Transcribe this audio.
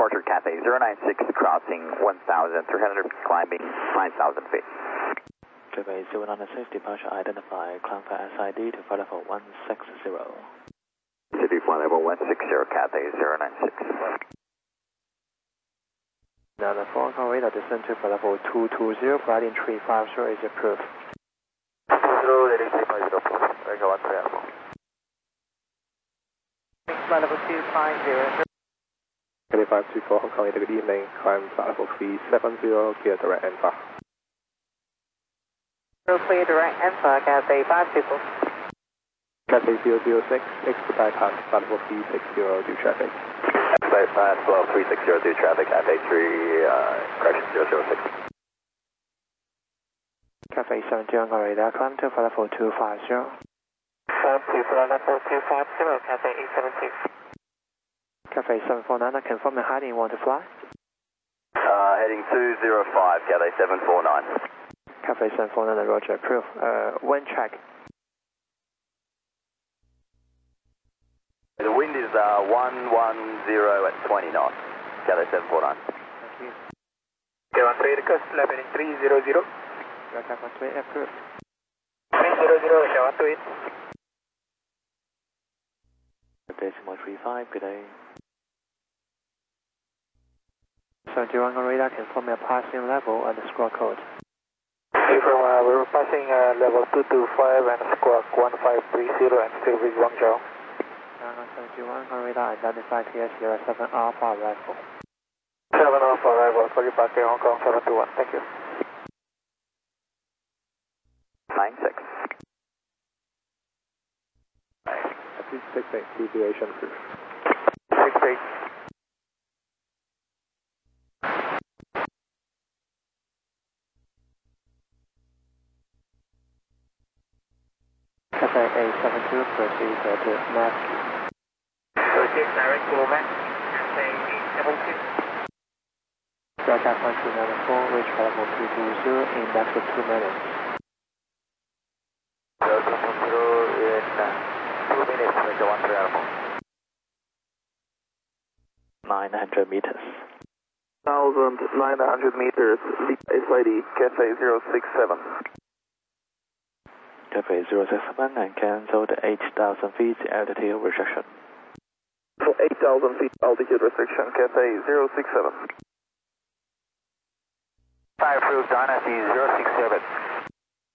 departure Cathay 096, crossing 1,300, climbing 9,000 feet. Cathay 096, departure identify, climb for SID to flight level 160. City flight level 160, Cathay 096. Now the following radar descend to flight level 220, gliding 350 is approved. 20, heading 350, approved. Echo 13 Alpha. Flight level 250. Cathay 524, Hong Kong, good evening, climb flight level 370, clear direct Alpha. Clear direct Alpha, Cathay 524. Cathay 006, expedite time, flight level 360 due traffic. Expedite time, 360 due traffic, Cathay 3, correction 006. Cathay 71 radar, climb to flight level 250. Climb to flight level 250, Cathay 876. Cathay 749, confirm the heading you want to fly. Heading 205, Cathay 749. Cathay 749, roger, approved. Wind check. The wind is 110 at 20 knots, Cathay 749. Thank you. K13 request, level 300. Radar 13 approved. 300, K13. Decimal 35, good day. 71 on radar, confirm your passing level and the squawk code. We're passing level 225 and squawk 1530 and still with Guangzhou. 71 on radar, identify TS07 Alpha arrival. 7 Alpha arrival, for departure Hong Kong 721, thank you. 96. 68, deviation proof. 68. Cathay 872, proceed to MAC. Proceed direct to MAC, Cathay 872. Delta 1294, reach level 220 in next 2 minutes. Delta 10 in 2 minutes, Echo 13 Alpha. 900 meters. 1,900 meters, SID, Cathay 067. Cathay 067 and cancel the 8,000 feet altitude restriction. For 8,000 feet altitude restriction, Cathay 067. Fire approved, Dynasty 067.